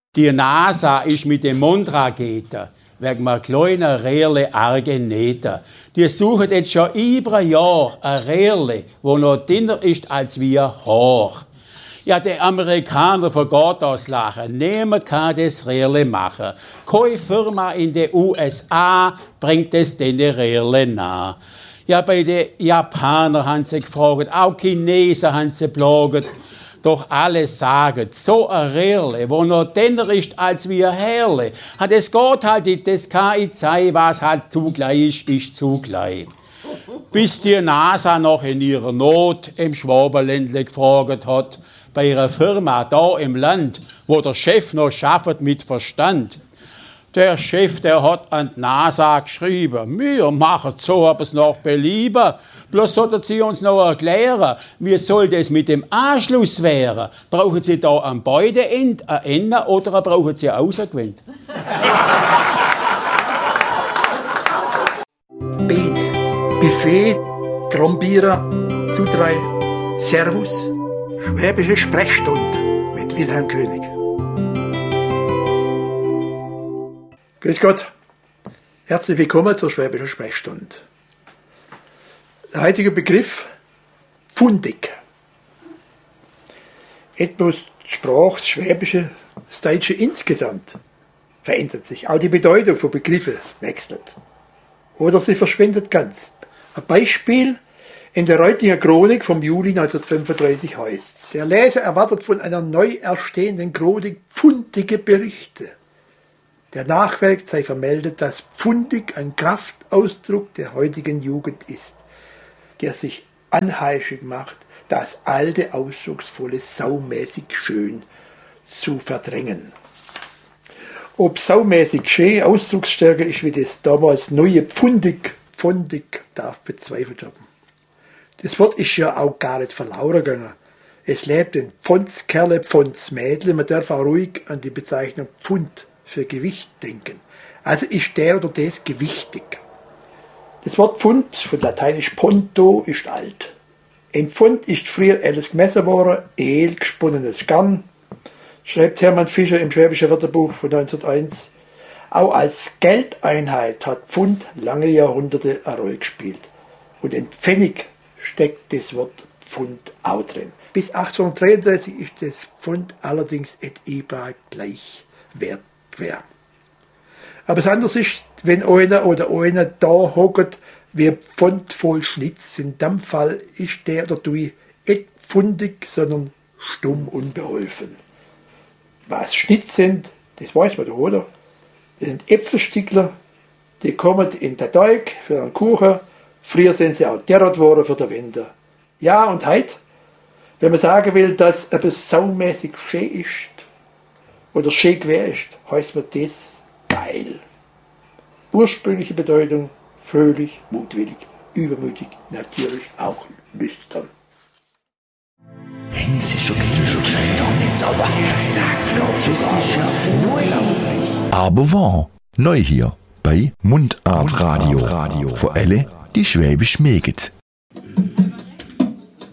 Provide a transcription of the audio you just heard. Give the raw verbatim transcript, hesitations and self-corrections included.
Die NASA ist mit den Mondraketen wegen einem kleinen Röhrle Argeneten. Die suchen jetzt schon über ein Jahr ein Röhrle, das noch dünner ist als wir hoch. Ja, der Amerikaner vergeht das Lachen. Niemand kann das Röhrle machen. Keine Firma in den U S A bringt es den Röhrle nach. Ja, bei den Japanern haben sie gefragt, auch Chinesen haben sie geplagt. Doch alle sagen, so ein Röhrle, wo noch dünner ist als wie ein Härle, hat es geht halt nicht, das kann ich zeigen, was halt zugleich ist, ist zugleich. Bis die NASA noch in ihrer Not im Schwabenländle gefragt hat, bei ihrer Firma da im Land, wo der Chef noch schafft mit Verstand. Der Chef, der hat an die NASA geschrieben, wir machen so, ob es noch belieben. Bloß sollten Sie uns noch erklären, wie soll das mit dem Anschluss werden? Brauchen Sie da am Beuteend ein Ende oder brauchen Sie ein Außergewand? Bene, Buffet, Trombierer, zu drei, Servus, Schwäbische Sprechstunde mit Wilhelm König. Grüß Gott, herzlich willkommen zur Schwäbischen Sprechstunde. Der heutige Begriff Pfundig. Etwas die Sprache, das Schwäbische, das Deutsche insgesamt verändert sich. Auch die Bedeutung von Begriffen wechselt. Oder sie verschwindet ganz. Ein Beispiel in der Reutinger Chronik vom Juli neunzehnhundertfünfunddreißig heißt: Der Leser erwartet von einer neu erstehenden Chronik pfundige Berichte. Der Nachwelt sei vermeldet, dass pfundig ein Kraftausdruck der heutigen Jugend ist, der sich anheischig macht, das alte, ausdrucksvolle, saumäßig schön zu verdrängen. Ob saumäßig schön ausdrucksstärker ist wie das damals neue pfundig, pfundig, darf bezweifelt werden. Das Wort ist ja auch gar nicht verloren gegangen. Es lebt in Pfondskerle, Pfondsmädle, man darf auch ruhig an die Bezeichnung Pfund für Gewicht denken. Also ist der oder das gewichtig. Das Wort Pfund, von lateinisch Ponto, ist alt. Ein Pfund ist früher alles gemessen worden, El gesponnenes Garn, schreibt Hermann Fischer im Schwäbischen Wörterbuch von neunzehnhunderteins. Auch als Geldeinheit hat Pfund lange Jahrhunderte eine Rolle gespielt. Und in Pfennig steckt das Wort Pfund auch drin. Bis achtzehnhundertdreiunddreißig ist das Pfund allerdings et eber gleich wert. Quer. Aber das andere ist, wenn einer oder einer da hockt, wie Pfund voll Schnitz, in dem Fall ist der oder die nicht pfundig, sondern stumm unbeholfen. Was Schnitz sind, das weiß man doch, oder? Das sind Äpfelstückler, die kommen in den Teig für einen Kuchen, früher sind sie auch derart worden für den Winter. Ja, und heute, wenn man sagen will, dass etwas saumäßig schön ist, oder schön quer ist, heißt man das geil. Ursprüngliche Bedeutung, fröhlich, mutwillig, übermütig, natürlich auch nüchtern. Wenn Sie schon gesagt haben, jetzt aber jetzt sagt das ist ja neu. Aber wahr, neu hier bei Mundart Radio. Für alle, die Schwäbisch mögen.